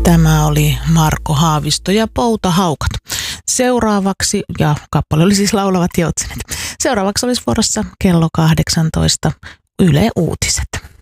Tämä oli Marko Haavisto ja Poutahaukat. Seuraavaksi, ja kappale oli siis Laulavat joutsenet. Seuraavaksi olisi vuorossa kello 18 Yle Uutiset.